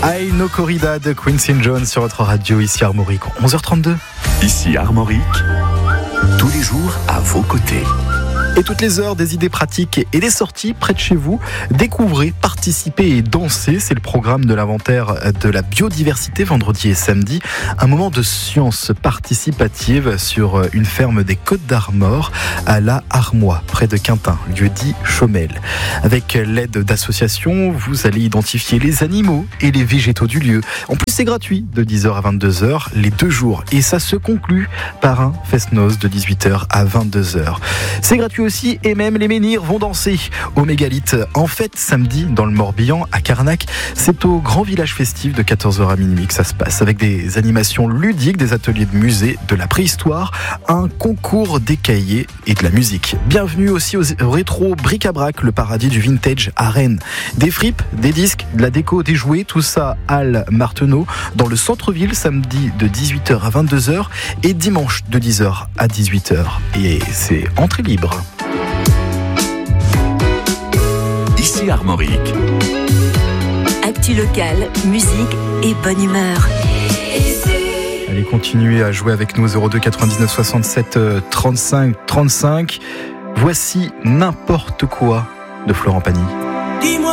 I No Corrida de Quincy Jones sur votre radio, ici Armorique, 11h32. Ici Armorique, tous les jours à vos côtés. Et toutes les heures, des idées pratiques et des sorties près de chez vous. Découvrez, participez et dansez. C'est le programme de l'inventaire de la biodiversité vendredi et samedi. Un moment de science participative sur une ferme des Côtes d'Armor à la Armois, près de Quintin, lieu-dit Chaumel. Avec l'aide d'associations, vous allez identifier les animaux et les végétaux du lieu. En plus, c'est gratuit de 10h à 22h les 2 jours. Et ça se conclut par un fest-noz de 18h à 22h. C'est gratuit aussi, et même les menhirs vont danser au mégalithe. En fait, samedi, dans le Morbihan, à Carnac, c'est au grand village festif de 14h à minuit que ça se passe, avec des animations ludiques, des ateliers de musée, de la préhistoire, un concours d'écaillés et de la musique. Bienvenue aussi au rétro bric-à-brac, le paradis du vintage à Rennes. Des fripes, des disques, de la déco, des jouets, tout ça Halles Marteneau, dans le centre-ville, samedi de 18h à 22h et dimanche de 10h à 18h. Et c'est entrée libre. Ici Armorique. Actu locale, musique et bonne humeur. Allez, continuez à jouer avec nous, 02 99 67 35 35. Voici N'importe quoi de Florent Pagny. Dis-moi